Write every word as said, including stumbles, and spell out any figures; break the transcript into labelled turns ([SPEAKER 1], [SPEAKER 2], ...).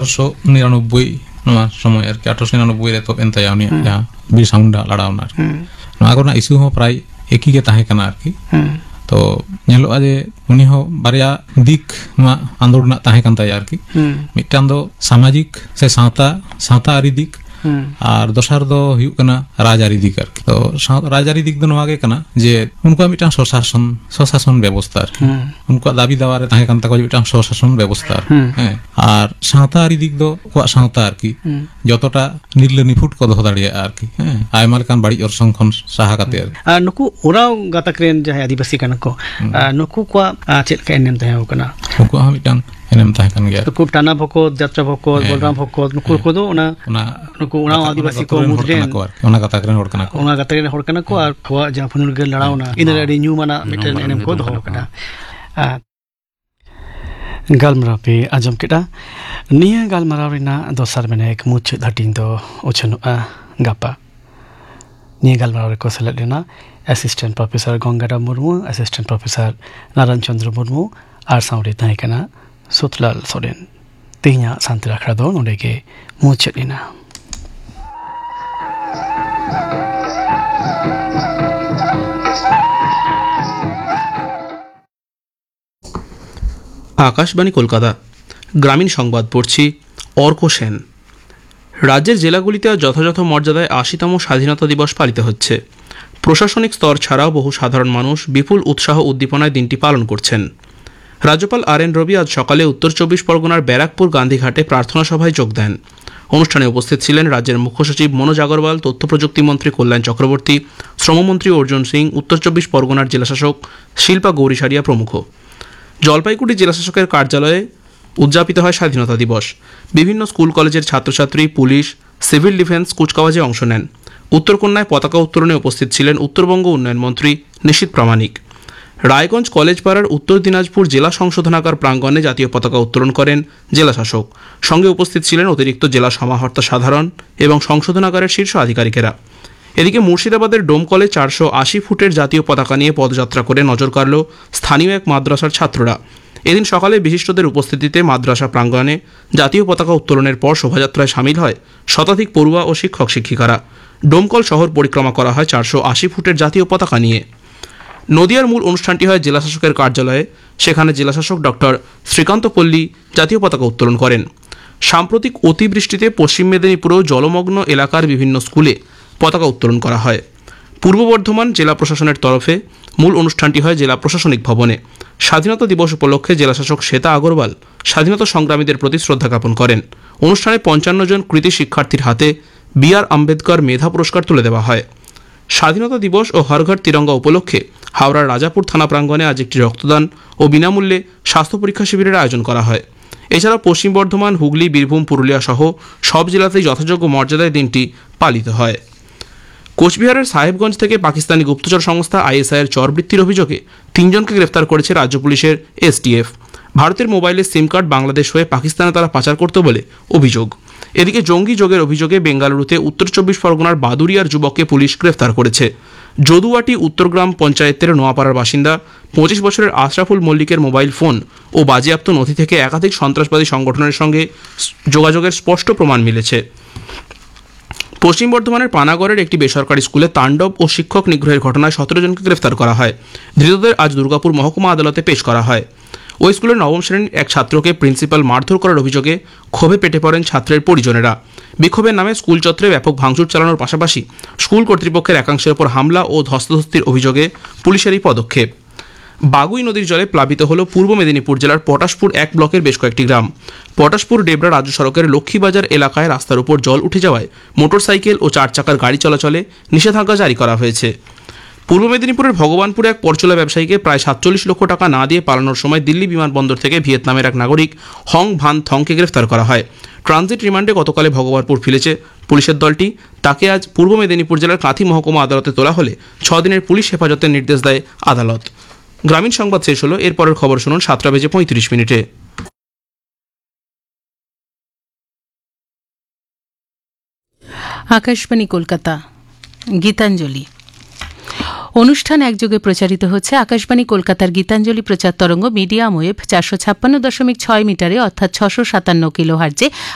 [SPEAKER 1] আঠারোশো নিরানব্বই ᱱᱚᱣᱟ ᱥᱚᱢᱚᱭ ᱟᱨᱠᱤ ᱟᱴᱷᱨᱚᱥᱚ ᱱᱤᱨᱟᱱᱚᱵᱵᱚᱭ ᱨᱮ ᱛᱚᱵ ᱮᱱ ᱛᱟᱭᱟ ᱩᱱᱤᱭᱟᱜ ᱡᱟᱦᱟᱸ ᱵᱤᱨᱥᱟ ᱢᱩᱱᱰᱟ ᱞᱟᱲᱟᱣᱱᱟ ᱟᱨᱠᱤ ᱱᱚᱣᱟ ᱠᱚᱨᱮᱱᱟᱜ ᱤᱥᱩ ᱦᱚᱸ ᱯᱨᱟᱭ ᱮᱠᱤ ᱜᱮ ᱛᱟᱦᱮᱸ ᱠᱟᱱᱟ ᱟᱨᱠᱤ ᱛᱚ ᱧᱮᱞᱚᱜᱼᱟ ᱡᱮ ᱩᱱᱤ ᱦᱚᱸ ᱵᱟᱨᱭᱟ ᱫᱤᱠ ᱱᱚᱣᱟ ᱟᱸᱫᱳᱲ ᱨᱮᱱᱟᱜ ᱛᱟᱦᱮᱸ ᱠᱟᱱ ᱛᱟᱭᱟ ᱟᱨᱠᱤ ᱢᱤᱫᱴᱟᱝ ᱫᱚ ᱥᱟᱢᱟᱡᱤᱠ ᱥᱮ ᱥᱟᱶᱛᱟ ᱥᱟᱶᱛᱟ ᱟᱹᱨᱤ ᱫᱤᱠ ᱟᱨ ᱫᱚᱥᱟᱨ ᱫᱚ ᱦᱩᱭᱩᱜ ᱠᱟᱱᱟ ᱨᱟᱡᱽ ᱟᱹᱨᱤ ᱫᱤᱠ ᱟᱨᱠᱤ ᱛᱚ ᱨᱟᱡᱽ ᱟᱹᱨᱤ ᱫᱤᱠ ᱫᱚ ᱱᱚᱣᱟ ᱜᱮ ᱠᱟᱱᱟ ᱡᱮ ᱩᱱᱠᱩᱣᱟᱜ ᱢᱤᱫᱴᱟᱝ ᱥᱚᱥᱟᱥᱚᱱ ᱥᱚᱥᱟᱥᱚᱱ ᱵᱮᱵᱚᱥᱛᱷᱟ ᱟᱨᱠᱤ ᱩᱱᱠᱩᱣᱟᱜ ᱫᱟᱵᱤ ᱫᱟᱣᱟ ᱨᱮ ᱛᱟᱦᱮᱸ ᱠᱟᱱ ᱛᱟᱠᱚᱣᱟ ᱢᱤᱫᱴᱟᱝ ᱥᱚᱥᱟᱥᱚᱱ ᱵᱮᱵᱚᱥᱛᱷᱟ ᱦᱮᱸ ᱟᱨ ᱥᱟᱶᱛᱟ ᱟᱹᱨᱤ ᱫᱤᱠ ᱫᱚ ᱟᱠᱚᱣᱟᱜ ᱥᱟᱶᱛᱟ ᱟᱨᱠᱤ ᱡᱚᱛᱚᱴᱟ ᱱᱤᱨᱞᱟᱹ ᱱᱤᱯᱷᱩᱴ ᱠᱚ ᱫᱚᱦᱚ ᱫᱟᱲᱮᱭᱟᱜᱼᱟ ᱟᱨᱠᱤ ᱦᱮᱸ ᱟᱭᱢᱟ ᱞᱮᱠᱟᱱ ᱵᱟᱹᱲᱤᱡ ᱚᱨᱥᱚᱝ ᱠᱷᱚᱱ ᱥᱟᱦᱟ ᱠᱟᱛᱮ ᱟᱨᱠᱤ
[SPEAKER 2] ᱟᱨ ᱱᱩᱠᱩ ᱳᱨᱟᱣ ᱜᱟᱛᱟᱠ ᱨᱮᱱ ᱡᱟᱦᱟᱸᱭ ᱟᱹᱫᱤᱵᱟᱹᱥᱤ ᱠᱟᱱᱟ ᱠᱚ ᱱᱩᱠᱩ ᱠᱚᱣᱟᱜ ᱪᱮᱫ ᱞᱮᱠᱟ ᱮᱱᱮᱢ ᱛᱟᱦᱮᱸ ᱠᱟᱱᱟ?
[SPEAKER 1] ᱩᱱᱠᱩᱣᱟᱜ ᱦᱚᱸ ᱢᱤᱫᱴᱟᱝ ᱮᱱᱮᱢ ᱛᱟᱦᱮᱸ ᱠᱟᱱ ᱜᱮᱭᱟ
[SPEAKER 2] ᱱᱩᱠᱩ ᱴᱟᱱᱟ ᱵᱷᱚᱠᱚᱛ ᱡᱟᱛᱨᱟ ᱵᱷᱚᱠᱚᱛ ᱵᱚᱞᱨᱟᱢ ᱵᱷᱚᱠᱚᱛ ᱱᱩᱠᱩ ᱠᱚᱫᱚ ᱚᱱᱟ ᱱᱩᱠᱩ ᱳᱨᱟᱣ ᱟᱹᱫᱤᱵᱟᱹᱥᱤ ᱠᱚ ᱢᱩᱫᱽᱨᱮ
[SPEAKER 1] ᱚᱱᱟ ᱜᱟᱛᱟᱠ ᱨᱮᱱ ᱦᱚᱲ ᱠᱟᱱᱟ ᱠᱚ
[SPEAKER 2] ᱚᱱᱟ ᱜᱟᱛᱟᱠ ᱨᱮᱱ ᱦᱚᱲ ᱠᱟᱱᱟ ᱠᱚ ᱟᱨ ᱟᱠᱚᱣᱟᱜ ᱡᱟᱦᱟᱸ ᱯᱷᱩᱨᱜᱟᱹᱞ ᱞᱟᱲᱟᱣᱱᱟ ᱤᱱᱟᱹ ᱟᱹᱰᱤ ᱧᱩᱢᱟᱱᱟᱜ ᱢᱤᱫᱴᱮᱱ ᱮᱱᱮᱢ ᱠᱚ ᱫᱚᱦᱚ ᱠᱟᱫᱟ᱾ ᱜᱟᱞᱢᱟᱨᱟᱣ ᱯᱮ ᱟᱸᱡᱚᱢ ᱠᱮᱫᱟ᱾ ᱱᱤᱭᱟᱹ ᱜᱟᱞᱢᱟᱨᱟᱣ ᱨᱮᱱᱟᱜ ᱫᱚᱥᱟᱨ ᱢᱮᱱᱮᱠ ᱢᱩᱪᱟᱹᱫ ᱦᱟᱹᱴᱤᱧ ᱫᱚ ᱩᱪᱷᱟᱹᱱᱚᱜᱼᱟ ᱜᱟᱯᱟ᱾ ᱱᱤᱭᱟᱹ ᱜᱟᱞᱢᱟᱨᱟᱣ ᱨᱮᱠᱚ ᱥᱮᱞᱮᱫ ᱞᱮᱱᱟ assistant professor Ganga Ram Murmu, assistant ᱯᱨᱚᱯᱷᱮᱥᱟর Narayan ᱪᱚন্দ্র Murmu আর সাউন্ডে তাᱦᱮᱸ ᱠᱟᱱᱟ ᱥᱩᱛᱞᱟᱞ ᱥᱚᱨᱮᱱ᱾ ᱛᱮᱦᱮᱧᱟᱜ ᱥᱟᱱᱛᱟᱲ ᱟᱠᱷᱲᱟ ᱫᱚ ᱱᱚᱰᱮ ᱜᱮ ᱢᱩᱪᱟᱹᱫ ᱮᱱᱟ᱾
[SPEAKER 3] আকাশবাণী কলকাতা, গ্রামীণ সংবাদ পড়ছি অর্ক সেন। রাজ্যের জেলাগুলিতে আজ যথাযথ মর্যাদায় আশিতম স্বাধীনতা দিবস পালিত হচ্ছে। প্রশাসনিক স্তর ছাড়াও বহু সাধারণ মানুষ বিপুল উৎসাহ উদ্দীপনায় দিনটি পালন করছেন। রাজ্যপাল আর এন রবি আজ সকালে উত্তর চব্বিশ পরগনার ব্যারাকপুর গান্ধীঘাটে প্রার্থনা সভায় যোগ দেন। অনুষ্ঠানে উপস্থিত ছিলেন রাজ্যের মুখ্য সচিব মনোজ আগরওয়াল, তথ্য প্রযুক্তি মন্ত্রী কল্যাণ চক্রবর্তী, শ্রমমন্ত্রী অর্জুন সিং, উত্তর চব্বিশ পরগনার জেলাশাসক শিল্পা গৌরীসারিয়া প্রমুখ। জলপাইগুড়ি জেলাশাসকের কার্যালয়ে উদযাপিত হয় স্বাধীনতা দিবস। বিভিন্ন স্কুল কলেজের ছাত্রছাত্রী, পুলিশ, সিভিল ডিফেন্স কুচকাওয়াজে অংশ নেন। উত্তরকন্যায় পতাকা উত্তোলনে উপস্থিত ছিলেন উত্তরবঙ্গ উন্নয়ন মন্ত্রী নিশীথ প্রামাণিক। রায়গঞ্জ কলেজ পাড়ার উত্তর দিনাজপুর জেলা সংশোধনাগার প্রাঙ্গণে জাতীয় পতাকা উত্তোলন করেন জেলাশাসক। সঙ্গে উপস্থিত ছিলেন অতিরিক্ত জেলা সমাহর্তা সাধারণ এবং সংশোধনাগারের শীর্ষ আধিকারিকেরা। এদিকে মুর্শিদাবাদের ডোমকলে চারশো আশি ফুটের জাতীয় পতাকা নিয়ে পদযাত্রা করে নজর কাড়ল স্থানীয় এক মাদ্রাসার ছাত্ররা। এদিন সকালে বিশিষ্টদের উপস্থিতিতে মাদ্রাসা প্রাঙ্গণে জাতীয় পতাকা উত্তোলনের পর শোভাযাত্রায় সামিল হয় শতাধিক পড়ুয়া ও শিক্ষক শিক্ষিকারা। ডোমকল শহর পরিক্রমা করা হয় চারশো আশি ফুটের জাতীয় পতাকা নিয়ে। নদিয়ার মূল অনুষ্ঠানটি হয় জেলাশাসকের কার্যালয়ে। সেখানে জেলাশাসক ডক্টর শ্রীকান্ত পল্লী জাতীয় পতাকা উত্তোলন করেন। সাম্প্রতিক অতিবৃষ্টিতে পশ্চিম মেদিনীপুরেও জলমগ্ন এলাকার বিভিন্ন স্কুলে পতাকা উত্তোলন করা হয়। পূর্ব বর্ধমান জেলা প্রশাসনের তরফে মূল অনুষ্ঠানটি হয় জেলা প্রশাসনিক ভবনে। স্বাধীনতা দিবস উপলক্ষে জেলাশাসক শ্বেতা আগরওয়াল স্বাধীনতা সংগ্রামীদের প্রতি শ্রদ্ধা জ্ঞাপন করেন। অনুষ্ঠানে পঞ্চান্ন জন কৃতি শিক্ষার্থীর হাতে বি আর আম্বেদকর মেধা পুরস্কার তুলে দেওয়া হয়। স্বাধীনতা দিবস ও হর ঘর তিরঙ্গা উপলক্ষে হাওড়ার রাজাপুর থানা প্রাঙ্গণে আজ একটি রক্তদান ও বিনামূল্যে স্বাস্থ্য পরীক্ষা শিবিরের আয়োজন করা হয়। এছাড়া পশ্চিম বর্ধমান, হুগলি, বীরভূম, পুরুলিয়া সহ সব জেলাতেই যথাযোগ্য মর্যাদায় দিনটি পালিত হয়। কোচবিহারের সাহেবগঞ্জ থেকে পাকিস্তানি গুপ্তচর সংস্থা আইএসআই এর চরবৃত্তির অভিযোগে তিনজনকে গ্রেফতার করেছে রাজ্য পুলিশের এসটিএফ। ভারতের মোবাইলের সিম কার্ড বাংলাদেশ হয়ে পাকিস্তানে তারা পাচার করত বলে অভিযোগ। এদিকে জঙ্গি যোগের অভিযোগে বেঙ্গালুরুতে উত্তর চব্বিশ পরগনার বাদুরিয়ার যুবককে পুলিশ গ্রেফতার করেছে। যদুয়াটি উত্তরগ্রাম পঞ্চায়েতের নোয়াপাড়ার বাসিন্দা পঁচিশ বছরের আশরাফুল মল্লিকের মোবাইল ফোন ও বাজেয়াপ্ত নথি থেকে একাধিক সন্ত্রাসবাদী সংগঠনের সঙ্গে যোগাযোগের স্পষ্ট প্রমাণ মিলেছে। পশ্চিম বর্ধমানের পানাগড়ের একটি বেসরকারি স্কুলে তাণ্ডব ও শিক্ষক নিগ্রহের ঘটনায় সতেরো জনকে গ্রেফতার করা হয়। ধৃতদের আজ দুর্গাপুর মহকুমা আদালতে পেশ করা হয়। ওই স্কুলের নবম শ্রেণীর এক ছাত্রকে প্রিন্সিপাল মারধর করার অভিযোগে ক্ষোভে পেটে পড়েন ছাত্রের পরিজনেরা। বিক্ষোভের নামে স্কুল চত্বরে ব্যাপক ভাঙচুর চালানোর পাশাপাশি স্কুল কর্তৃপক্ষের একাংশের ওপর হামলা ও ধস্তাধস্তির অভিযোগে পুলিশের এই পদক্ষেপ। বাগুই নদীর জলে প্লাবিত হল পূর্ব মেদিনীপুর জেলার পটাশপুর এক ব্লকের বেশ কয়েকটি গ্রাম। পটাশপুর ডেবরা রাজ্য সড়কের লক্ষ্মীবাজার এলাকায় রাস্তার উপর জল উঠে যাওয়ায় মোটরসাইকেল ও চার চাকার গাড়ি চলাচলে নিষেধাজ্ঞা জারি করা হয়েছে। পূর্ব মেদিনীপুরের ভগবানপুরে এক পরচুলা ব্যবসায়ীকে প্রায় সাতচল্লিশ লক্ষ টাকা না দিয়ে পালানোর সময় দিল্লি বিমানবন্দর থেকে ভিয়েতনামের এক নাগরিক হং ভান থংকে গ্রেফতার করা হয়। ট্রানজিট রিমান্ডে গতকালে ভগবানপুর ফিরেছে পুলিশের দলটি। তাকে আজ পূর্ব মেদিনীপুর জেলার কাঁথি মহকুমা আদালতে তোলা হলে ছ দিনের পুলিশ হেফাজতের নির্দেশ দেয় আদালত। গ্রামীণ সংবাদ শেষ হলো। এরপরের খবর শুনুন সাতটা বেজে পঁয়ত্রিশ মিনিটে।
[SPEAKER 4] আকাশবাণী কলকাতা, গীতাঞ্জলি অনুষ্ঠান একযোগে প্রচারিত হচ্ছে আকাশবাণী কলকাতার গীতাঞ্জলি প্রচার তরঙ্গ মিডিয়াম ওয়েভ চারশো ছাপ্পান্ন দশমিক ছয় মিটারে অর্থাৎ ছশো সাতান্ন কিলো হার্জে